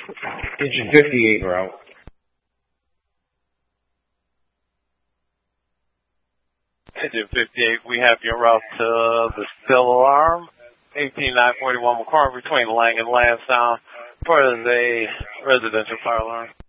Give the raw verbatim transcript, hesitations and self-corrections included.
Engine fifty-eight route. Engine fifty-eight, we have your route to the Still Alarm, eighteen nine forty-one McCormick between Lang and Lansdowne for the residential fire alarm.